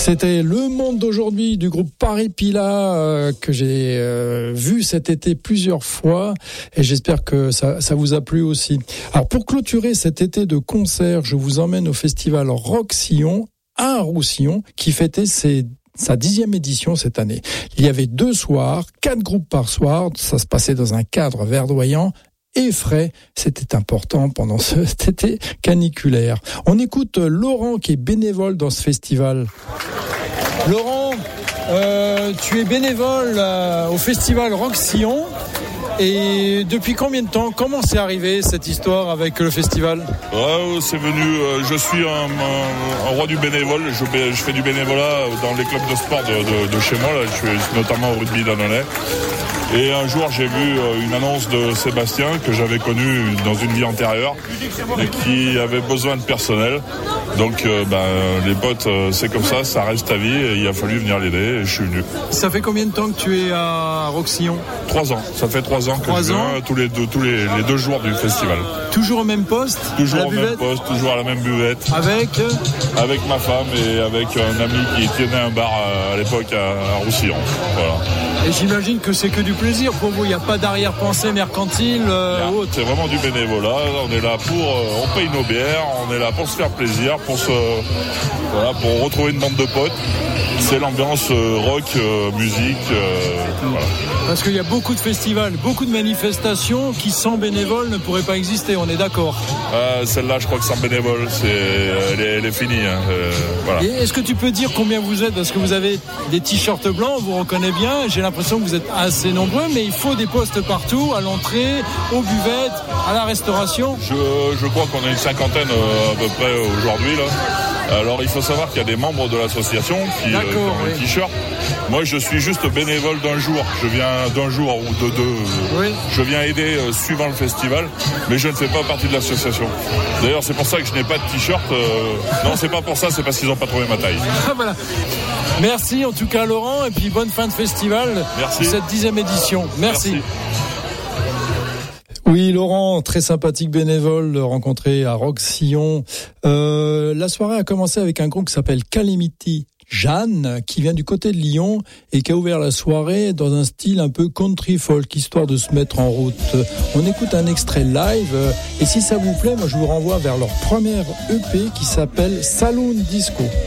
C'était Le Monde d'aujourd'hui du groupe Paris Pila que j'ai vu cet été plusieurs fois et j'espère que ça vous a plu aussi. Alors pour clôturer cet été de concerts, je vous emmène au festival Rock-Sillon à Roussillon qui fêtait sa 10e édition cette année. Il y avait 2 soirs, 4 groupes par soir, ça se passait dans un cadre verdoyant et frais, c'était important pendant cet été caniculaire. On écoute Laurent qui est bénévole dans ce festival. Laurent, tu es bénévole au festival Rock-Sillon. Et depuis combien de temps, comment c'est arrivé cette histoire avec le festival ? C'est venu, je suis un roi du bénévole, je fais du bénévolat dans les clubs de sport de chez moi, là. Je suis notamment au rugby d'Annonay. Et un jour, j'ai vu une annonce de Sébastien que j'avais connu dans une vie antérieure et qui avait besoin de personnel. Donc, les potes, c'est comme ça reste ta vie et il a fallu venir l'aider et je suis venu. Ça fait combien de temps que tu es à Rock-Sillon ? 3 ans. Ça fait 3 ans que je viens tous les 2 jours du festival. Toujours au même poste ? Toujours au même poste, toujours à la même buvette. Avec ma femme et avec un ami qui tenait un bar à l'époque à Roussillon. Voilà. Et j'imagine que c'est que du plaisir pour vous, il n'y a pas d'arrière-pensée mercantile autre. C'est vraiment du bénévolat, on est là on paye nos bières, on est là pour se faire plaisir, pour retrouver une bande de potes. C'est l'ambiance rock, musique, voilà. Parce qu'il y a beaucoup de festivals, beaucoup de manifestations qui sans bénévoles ne pourraient pas exister, on est d'accord. Celle-là, je crois que sans bénévoles, elle est finie. Voilà. Et est-ce que tu peux dire combien vous êtes ? Parce que vous avez des t-shirts blancs, on vous reconnaît bien. J'ai l'impression que vous êtes assez nombreux, mais il faut des postes partout, à l'entrée, aux buvettes, à la restauration. Je crois qu'on a une cinquantaine à peu près aujourd'hui, là. Alors il faut savoir qu'il y a des membres de l'association qui ont les t-shirts. Moi je suis juste bénévole d'un jour. Je viens d'un jour ou de 2. Oui. Je viens aider suivant le festival, mais je ne fais pas partie de l'association. D'ailleurs c'est pour ça que je n'ai pas de t-shirt. Non, c'est pas pour ça, c'est parce qu'ils n'ont pas trouvé ma taille. Voilà. Merci en tout cas Laurent et puis bonne fin de festival. Merci. Pour cette 10e édition. Merci. Oui, Laurent, très sympathique bénévole rencontré à Rock-Sillon. La soirée a commencé avec un groupe qui s'appelle Calamity Jane, qui vient du côté de Lyon et qui a ouvert la soirée dans un style un peu country folk, histoire de se mettre en route. On écoute un extrait live et si ça vous plaît, moi je vous renvoie vers leur première EP qui s'appelle Saloon Disco.